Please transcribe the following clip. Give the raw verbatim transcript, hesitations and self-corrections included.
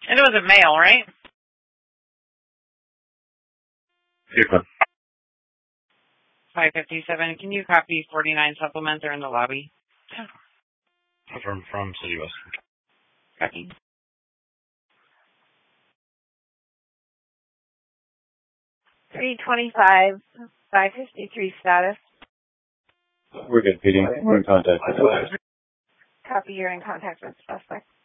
And it was a male, right? Here, five fifty-seven. Can you copy forty-nine supplements are in the lobby? From, from City West. Copy. three twenty-five, five fifty-three status. We're good, P D. We're in contact. Copy, you're in contact with suspect.